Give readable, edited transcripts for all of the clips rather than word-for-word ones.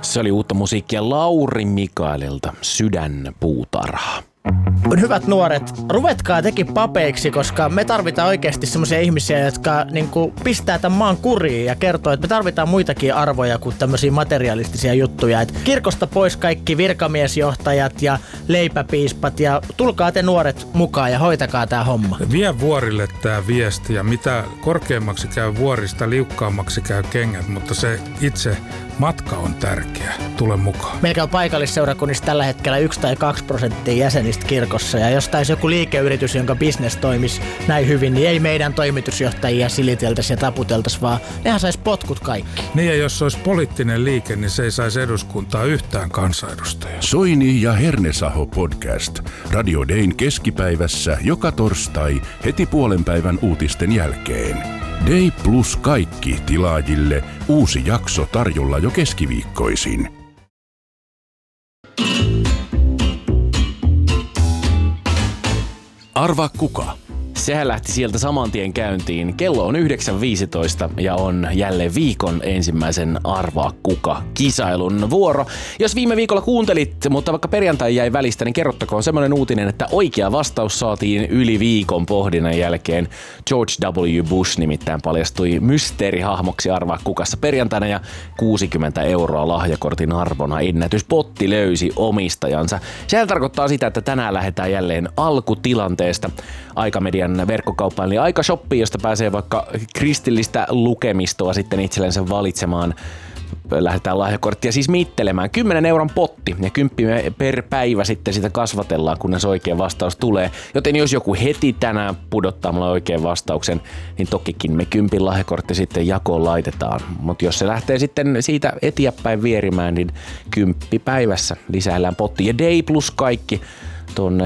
Se oli uutta musiikkia Lauri Mikaelilta, Sydänpuutarha. Hyvät nuoret, ruvetkaa tekin papeiksi, koska me tarvitaan oikeasti semmoisia ihmisiä, jotka pistää tämän maan kuriin ja kertoo, että me tarvitaan muitakin arvoja kuin tämmöisiä materialistisia juttuja. Et kirkosta pois kaikki virkamiesjohtajat ja leipäpiispat ja tulkaa te nuoret mukaan ja hoitakaa tää homma. Vie vuorille tää viesti ja mitä korkeammaksi käy vuorista, liukkaammaksi käy kengät, mutta se itse matka on tärkeä. Tule mukaan. Meillä on paikallisseurakunnissa tällä hetkellä 1 tai 2% jäsenistä kirkossa ja jos taisi joku liikeyritys, jonka business toimisi näin hyvin, niin ei meidän toimitusjohtajia siliteltäisi ja taputeltaisi, vaan nehän sais potkut kaikki. Niin ja jos olisi poliittinen liike, niin se ei saisi eduskuntaa yhtään kansanedustajaa. Soini ja Hernesaho podcast. Radio Dayn keskipäivässä joka torstai heti puolenpäivän uutisten jälkeen. Day plus kaikki tilaajille uusi jakso tarjolla jo keskiviikkoisin. Arvaa kuka? Sehän lähti sieltä saman tien käyntiin. Kello on 9.15 ja on jälleen viikon ensimmäisen Arvaa kuka -kisailun vuoro. Jos viime viikolla kuuntelit, mutta vaikka perjantai jäi välistä, niin kerrottakoon semmoinen uutinen, että oikea vastaus saatiin yli viikon pohdinnan jälkeen. George W. Bush nimittäin paljastui mysteerihahmoksi Arvaa kukassa perjantaina ja 60 € lahjakortin arvona ennätyspotti löysi omistajansa. Sehän tarkoittaa sitä, että tänään lähdetään jälleen alkutilanteesta. Aikamedian verkkokauppaan eli Aikashoppiin, josta pääsee vaikka kristillistä lukemistoa sitten itsellensä valitsemaan. Lähdetään lahjakorttia siis mittelemään. 10 € potti ja 10 per päivä sitten sitä kasvatellaan, kunnes oikea vastaus tulee. Joten jos joku heti tänään pudottaa mulle oikean vastauksen, niin tokikin me 10 lahjakortti sitten jakoon laitetaan. Mutta jos se lähtee sitten siitä eteenpäin vierimään, niin 10 päivässä lisäillään potti. Ja Day plus kaikki. Tuon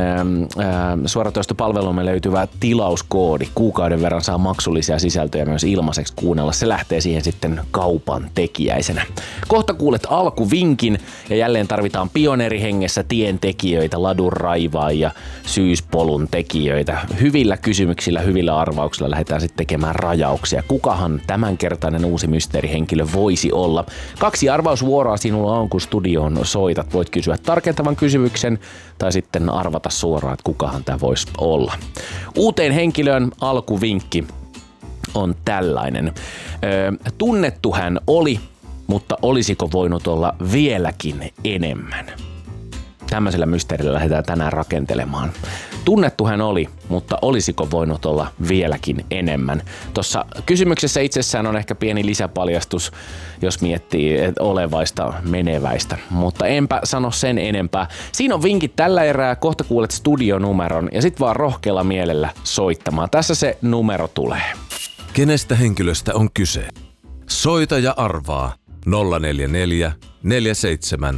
suoratoistopalvelumme löytyvä tilauskoodi. Kuukauden verran saa maksullisia sisältöjä myös ilmaiseksi kuunnella. Se lähtee siihen sitten kaupan tekijäisenä. Kohta kuulet alkuvinkin ja jälleen tarvitaan pioneerihengessä tientekijöitä, ladun raivaajia, syyspolun tekijöitä. Hyvillä kysymyksillä, hyvillä arvauksilla lähdetään sitten tekemään rajauksia. Kukahan tämänkertainen uusi mysteerihenkilö voisi olla? 2 arvausvuoroa sinulla on, kun studioon soitat. Voit kysyä tarkentavan kysymyksen tai sitten arvata suoraan, että kukahan tämä voisi olla. Uuteen henkilöön alkuvinkki on tällainen. Tunnettu hän oli, mutta olisiko voinut olla vieläkin enemmän? Tämmöisellä mysteerillä lähdetään tänään rakentelemaan. Tunnettu hän oli, mutta olisiko voinut olla vieläkin enemmän? Tuossa kysymyksessä itsessään on ehkä pieni lisäpaljastus, jos miettii olevaista meneväistä, mutta enpä sano sen enempää. Siinä on vinkit tällä erää, kohta kuulet studionumeron ja sit vaan rohkealla mielellä soittamaan. Tässä se numero tulee. Kenestä henkilöstä on kyse? Soita ja arvaa 044 47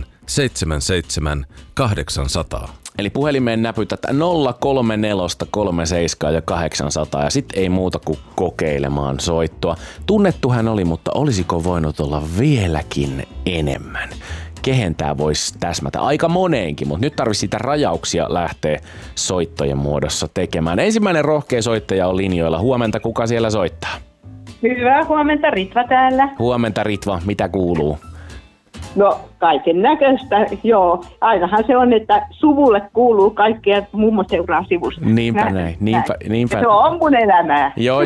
77 800. Eli puhelimeen näpytät 034 37 ja 800 ja sit ei muuta kuin kokeilemaan soittoa. Tunnettu hän oli, mutta olisiko voinut olla vieläkin enemmän? Kehen tää voisi täsmätä? Aika moneenkin, mutta nyt tarvitsisi sitä rajauksia lähteä soittojen muodossa tekemään. Ensimmäinen rohkea soittaja on linjoilla. Huomenta, kuka siellä soittaa? Hyvää huomenta, Ritva täällä. Huomenta Ritva, mitä kuuluu? No kaiken näköistä, joo. Ainahan se on, että suvulle kuuluu kaikkea, mummo seuraa sivusta. Niinpä näin. Niinpä. Se on mun elämää. Joo.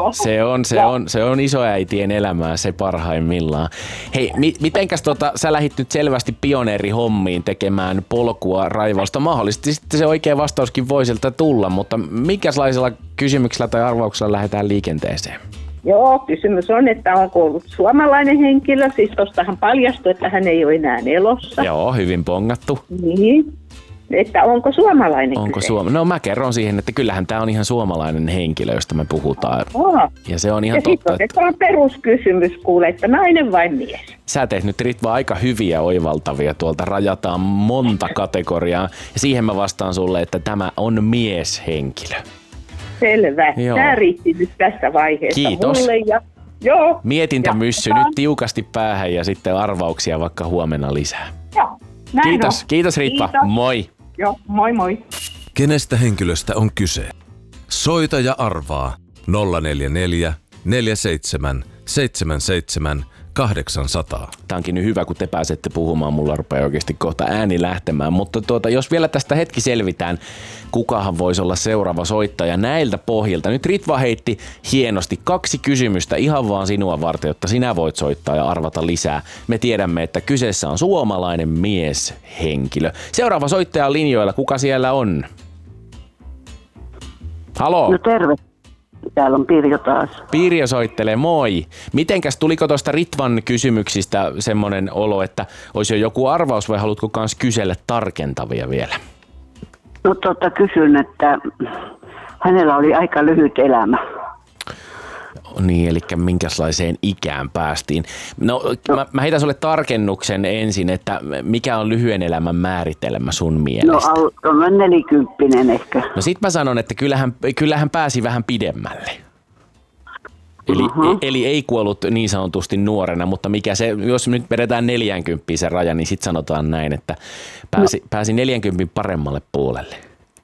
Se on isoäitien elämää, se parhaimmillaan. Hei, mitenkäs sä lähdit nyt selvästi pioneerihommiin tekemään polkua raivausta? Mahdollisesti sitten se oikea vastauskin voi sieltä tulla, mutta minkälaisella kysymyksellä tai arvauksella lähdetään liikenteeseen? Joo, kysymys on, että onko ollut suomalainen henkilö, siis tostahan paljastui, että hän ei ole enää elossa. Joo, hyvin pongattu. Niin, että onko suomalainen No mä kerron siihen, että kyllähän tää on ihan suomalainen henkilö, josta me puhutaan. Ja se on ihan totta. Ja sitten on peruskysymys, kuule, että nainen vai mies? Sä teet nyt Ritva aika hyviä oivaltavia, tuolta rajataan monta kategoriaa. Ja siihen mä vastaan sulle, että tämä on mieshenkilö. Selvä. Tämä riitti nyt tässä vaiheessa. Kiitos. Mulle joo. Mietintämyssy nyt tiukasti päähän ja sitten arvauksia vaikka huomenna lisää. Joo, näin Kiitos Ritva. Kiitos. Moi. Joo, moi. Kenestä henkilöstä on kyse? Soita ja arvaa 044 47 77 800. Tämä onkin nyt hyvä, kun te pääsette puhumaan. Mulla rupeaa oikeasti kohta ääni lähtemään. Mutta jos vielä tästä hetki selvitään, kukahan voisi olla seuraava soittaja näiltä pohjilta. Nyt Ritva heitti hienosti 2 kysymystä ihan vaan sinua varten, jotta sinä voit soittaa ja arvata lisää. Me tiedämme, että kyseessä on suomalainen mieshenkilö. Seuraava soittaja on linjoilla. Kuka siellä on? Halo? No terve. Täällä on Pirjo taas. Pirjo soittelee, moi. Mitenkäs tuliko tuosta Ritvan kysymyksistä semmoinen olo, että olisi jo joku arvaus vai haluatko kans kysellä tarkentavia vielä? No kysyn, että hänellä oli aika lyhyt elämä. Niin, eli minkälaiseen ikään päästiin. No, mä heitän sulle tarkennuksen ensin, että mikä on lyhyen elämän määritelmä sun mielestä? No, on 40 ehkä. No sit mä sanon, että kyllähän pääsi vähän pidemmälle. Eli ei kuollut niin sanotusti nuorena, mutta mikä se, jos nyt vedetään 40 se raja, niin sit sanotaan näin, että pääsi 40 paremmalle puolelle.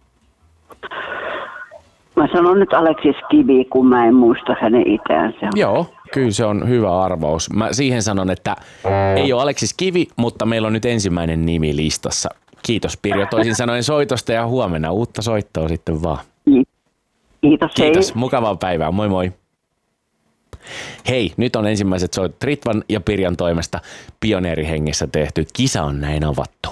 Mä sanon nyt Aleksis Kivi, kun mä en muista hänen itäänsä. Joo, kyllä se on hyvä arvaus. Mä siihen sanon, että ei ole Aleksis Kivi, mutta meillä on nyt ensimmäinen nimi listassa. Kiitos Pirjo toisin sanoen soitosta ja huomenna uutta soittoa sitten vaan. Kiitos. Kiitos, mukavaa päivää, moi moi. Hei, nyt on ensimmäiset soitot Ritvan ja Pirjan toimesta pioneerihengessä tehty. Kisa on näin avattu.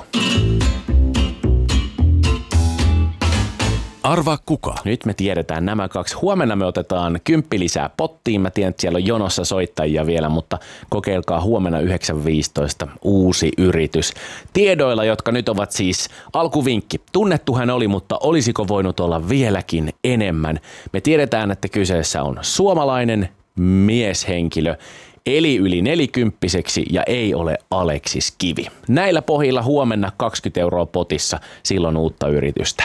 Arvaa kuka? Nyt me tiedetään nämä 2. Huomenna me otetaan 10 lisää pottiin. Mä tiedän, että siellä on jonossa soittajia vielä, mutta kokeilkaa huomenna 9.15 uusi yritys. Tiedoilla, jotka nyt ovat siis alkuvinkki. Tunnettu hän oli, mutta olisiko voinut olla vieläkin enemmän? Me tiedetään, että kyseessä on suomalainen mieshenkilö. Eli yli 40 ja ei ole Aleksis Kivi. Näillä pohjilla huomenna 20 € potissa, silloin uutta yritystä.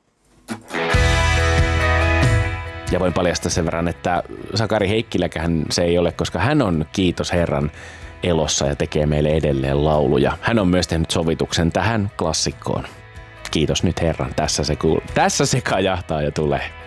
Ja voin paljastaa sen verran, että Sakari Heikkiläkään se ei ole, koska hän on kiitos Herran elossa ja tekee meille edelleen lauluja. Hän on myös tehnyt sovituksen tähän klassikkoon. Kiitos nyt Herran, tässä se kajahtaa ja tulee.